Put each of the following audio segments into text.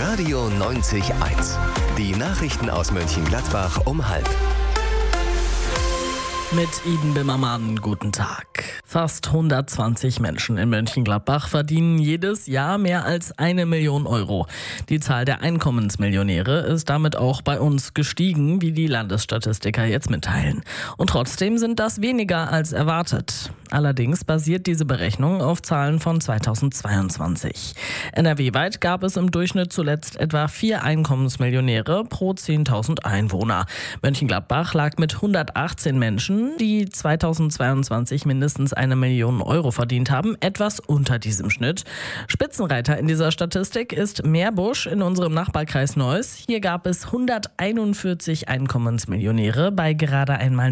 Radio 90.1. Die Nachrichten aus Mönchengladbach um 12:30. Mit Iden Bimmermann, guten Tag. Fast 120 Menschen in Mönchengladbach verdienen jedes Jahr mehr als 1 Million Euro. Die Zahl der Einkommensmillionäre ist damit auch bei uns gestiegen, wie die Landesstatistiker jetzt mitteilen. Und trotzdem sind das weniger als erwartet. Allerdings basiert diese Berechnung auf Zahlen von 2022. NRW-weit gab es im Durchschnitt zuletzt etwa 4 Einkommensmillionäre pro 10.000 Einwohner. Mönchengladbach lag mit 118 Menschen, die 2022 mindestens 1 Million Euro verdient haben, etwas unter diesem Schnitt. Spitzenreiter in dieser Statistik ist Meerbusch in unserem Nachbarkreis Neuss. Hier gab es 141 Einkommensmillionäre bei gerade einmal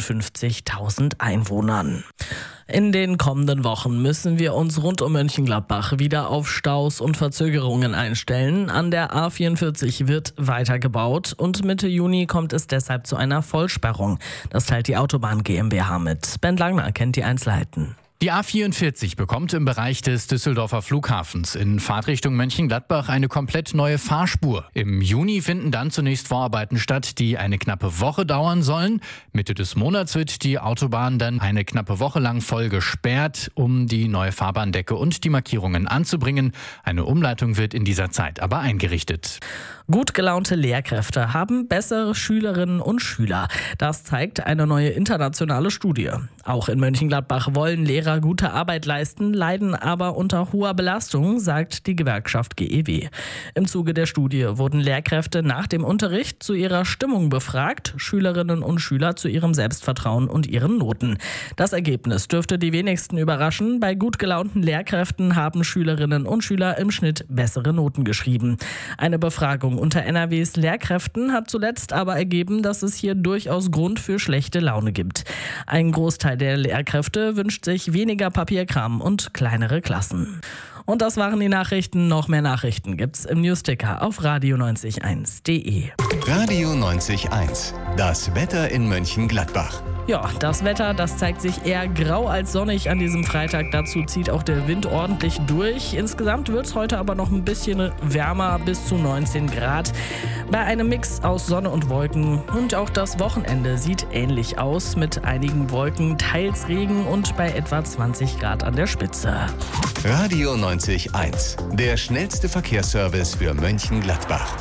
59.000 Einwohnern. In den kommenden Wochen müssen wir uns rund um Mönchengladbach wieder auf Staus und Verzögerungen einstellen. An der A44 wird weiter gebaut und Mitte Juni kommt es deshalb zu einer Vollsperrung. Das teilt die Autobahn GmbH mit. Ben Langner kennt die Einzelheiten. Die A44 bekommt im Bereich des Düsseldorfer Flughafens in Fahrtrichtung Mönchengladbach eine komplett neue Fahrspur. Im Juni finden dann zunächst Vorarbeiten statt, die eine knappe Woche dauern sollen. Mitte des Monats wird die Autobahn dann eine knappe Woche lang voll gesperrt, um die neue Fahrbahndecke und die Markierungen anzubringen. Eine Umleitung wird in dieser Zeit aber eingerichtet. Gut gelaunte Lehrkräfte haben bessere Schülerinnen und Schüler. Das zeigt eine neue internationale Studie. Auch in Mönchengladbach wollen Lehrer gute Arbeit leisten, leiden aber unter hoher Belastung, sagt die Gewerkschaft GEW. Im Zuge der Studie wurden Lehrkräfte nach dem Unterricht zu ihrer Stimmung befragt, Schülerinnen und Schüler zu ihrem Selbstvertrauen und ihren Noten. Das Ergebnis dürfte die wenigsten überraschen. Bei gut gelaunten Lehrkräften haben Schülerinnen und Schüler im Schnitt bessere Noten geschrieben. Eine Befragung unter NRWs Lehrkräften hat zuletzt aber ergeben, dass es hier durchaus Grund für schlechte Laune gibt. Ein Großteil der Lehrkräfte wünscht sich weniger Papierkram und kleinere Klassen. Und das waren die Nachrichten. Noch mehr Nachrichten gibt's im Newsticker auf radio901.de. Radio 90.1. Das Wetter in Mönchengladbach. Ja, das Wetter, das zeigt sich eher grau als sonnig an diesem Freitag. Dazu zieht auch der Wind ordentlich durch. Insgesamt wird es heute aber noch ein bisschen wärmer, bis zu 19 Grad. Bei einem Mix aus Sonne und Wolken. Und auch das Wochenende sieht ähnlich aus, mit einigen Wolken, teils Regen und bei etwa 20 Grad an der Spitze. Radio 90.1. Der schnellste Verkehrsservice für Mönchengladbach.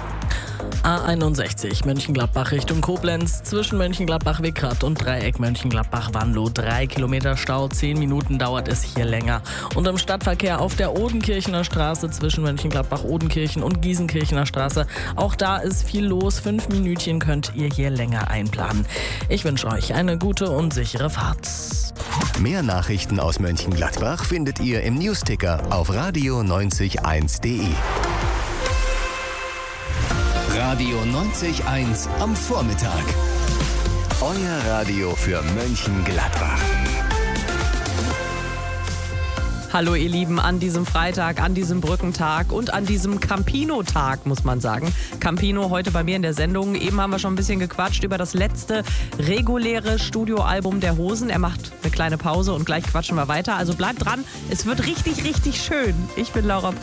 A61 Mönchengladbach Richtung Koblenz, zwischen Mönchengladbach-Wickrath und Dreieck Mönchengladbach-Wanlo. 3 Kilometer Stau, 10 Minuten dauert es hier länger. Und im Stadtverkehr auf der Odenkirchener Straße zwischen Mönchengladbach-Odenkirchen und Gießenkirchener Straße. Auch da ist viel los, 5 Minütchen könnt ihr hier länger einplanen. Ich wünsche euch eine gute und sichere Fahrt. Mehr Nachrichten aus Mönchengladbach findet ihr im Newsticker auf radio901.de. Radio 90.1 am Vormittag. Euer Radio für Mönchengladbach. Hallo ihr Lieben, an diesem Freitag, an diesem Brückentag und an diesem Campino-Tag, muss man sagen. Campino heute bei mir in der Sendung. Eben haben wir schon ein bisschen gequatscht über das letzte reguläre Studioalbum der Hosen. Er macht eine kleine Pause und gleich quatschen wir weiter. Also bleibt dran, es wird richtig, richtig schön. Ich bin Laura Pohl.